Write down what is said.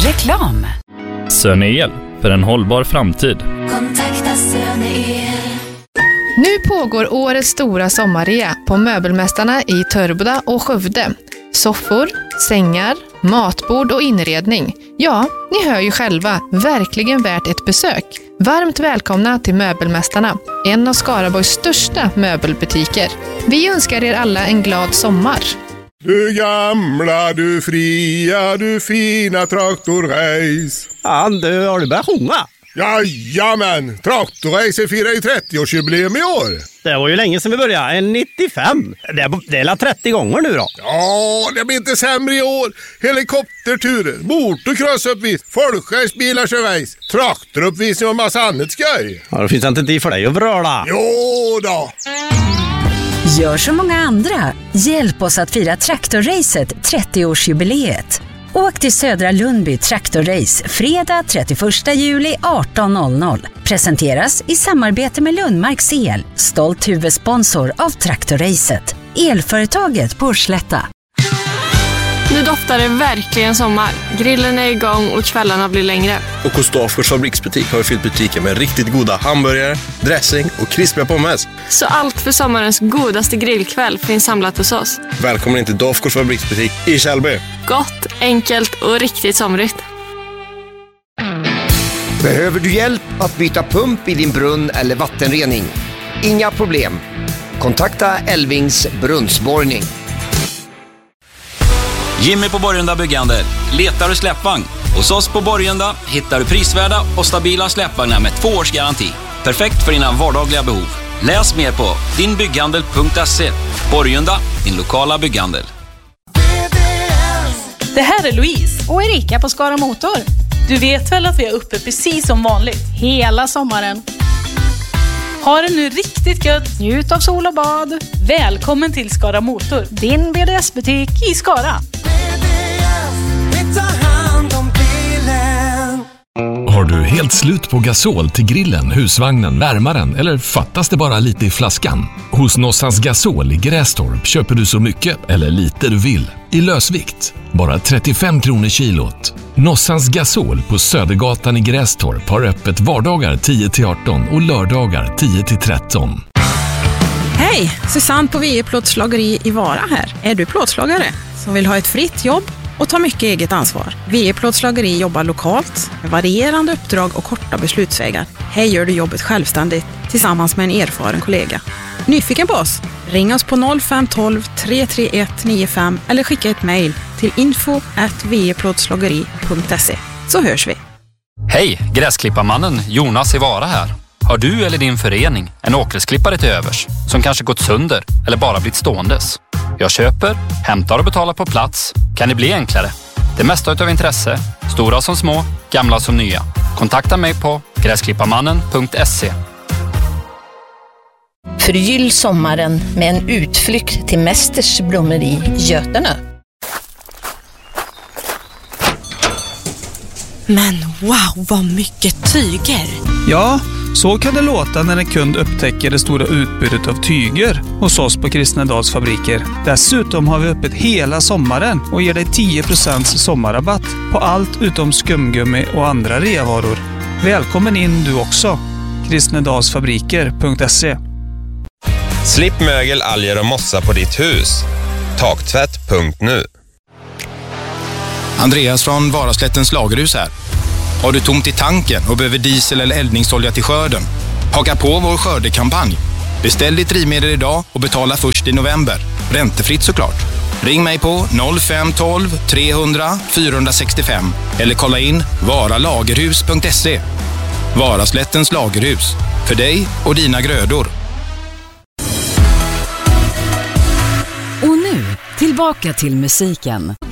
Reklam. Söneel, för en hållbar framtid. Kontakta Söneel. Nu pågår årets stora sommarrea på Möbelmästarna i Törboda och Skövde. Soffor, sängar, matbord och inredning. Ja, ni hör ju själva, verkligen värt ett besök. Varmt välkomna till Möbelmästarna, en av Skaraborgs största möbelbutiker. Vi önskar er alla en glad sommar. Du gamla, du fria, du fina traktorrace. Ja, du, har du börjat sjunga? Jajamän, traktorrace firar ju 30-årsjubileum i år. Det var ju länge sedan vi började, 95. Det är 30 gånger nu då. Ja, det blir inte sämre i år. Helikopterturer, motorcrossuppvis, folkracebilar kör race, traktoruppvisning och massa annat skoj. Ja, det finns inte tid för dig att vröla. Jo då. Gör som många andra. Hjälp oss att fira traktorracet 30-årsjubileet. Åk till Södra Lundby Traktorrace fredag 31 juli 18.00. Presenteras i samarbete med Lundmarks El, stolt huvudsponsor av Traktorracet. Elföretaget på Slätta. Nu doftar det verkligen sommar. Grillen är igång och kvällarna blir längre. Och hos Dafgårds fabriksbutik har vi fyllt butiken med riktigt goda hamburgare, dressing och krispiga pommes. Så allt för sommarens godaste grillkväll finns samlat hos oss. Välkommen in till Dafgårds fabriksbutik i Källby. Gott, enkelt och riktigt somrigt. Behöver du hjälp att byta pump i din brunn eller vattenrening? Inga problem. Kontakta Elvings brunnsborrning. Jimmy på Borgunda Bygghandel. Letar du släppvagn? Hos oss på Borgunda hittar du prisvärda och stabila släppvagnar med 2 års garanti. Perfekt för dina vardagliga behov. Läs mer på dinbygghandel.se. Borgunda, din lokala bygghandel. Det här är Louise och Erika på Skara Motor. Du vet väl att vi är uppe precis som vanligt hela sommaren. Ha det nu riktigt gött. Njut av sol och bad. Välkommen till Skara Motor, din BDS-butik i Skara. Har du helt slut på gasol till grillen, husvagnen, värmaren eller fattas det bara lite i flaskan? Hos Nossans Gasol i Grästorp köper du så mycket eller lite du vill. I lösvikt, bara 35 kronor kilot. Nossans Gasol på Södergatan i Grästorp har öppet vardagar 10-18 och lördagar 10-13. Hej, Susanne på VE Plåtslageri i Vara här. Är du plåtslagare som vill ha ett fritt jobb och ta mycket eget ansvar? VE Plåtslageri jobbar lokalt med varierande uppdrag och korta beslutsvägar. Här gör du jobbet självständigt tillsammans med en erfaren kollega. Nyfiken på oss? Ring oss på 0512 331 95 eller skicka ett mejl till info@veplåtslageri.se så hörs vi. Hej, gräsklipparmannen Jonas i Vara här. Har du eller din förening en åkersklippare till övers som kanske gått sönder eller bara blivit ståendes? Jag köper, hämtar och betalar på plats. Kan det bli enklare? Det mesta utav intresse, stora som små, gamla som nya. Kontakta mig på gräsklipparmannen.se. Förgyll sommaren med en utflykt till Mästers blommeri Götene. Men wow, vad mycket tyger! Ja, så kan det låta när en kund upptäcker det stora utbudet av tyger hos oss på Kristnedals fabriker. Dessutom har vi öppet hela sommaren och ger dig 10% sommarrabatt på allt utom skumgummi och andra reavaror. Välkommen in du också. Kristnedalsfabriker.se. Slipp mögel, alger och mossa på ditt hus. Taktvätt.nu. Andreas från Varaslättens lagerhus här. Har du tomt i tanken och behöver diesel eller eldningsolja till skörden? Haka på vår skördekampanj. Beställ ditt drivmedel idag och betala först i november. Räntefritt såklart. Ring mig på 0512 300 465 eller kolla in varalagerhus.se. Varaslättens lagerhus. För dig och dina grödor. Och nu, tillbaka till musiken.